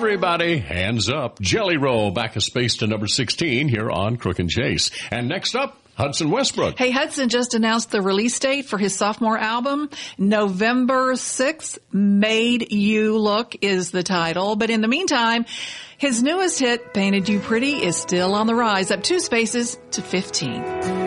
Everybody, hands up. Jelly Roll back a space to number 16 here on Crook and Chase. And next up, Hudson Westbrook. Hey, Hudson just announced the release date for his sophomore album. November 6th, Made You Look is the title. But in the meantime, his newest hit, Painted You Pretty, is still on the rise, up 2 spaces to 15.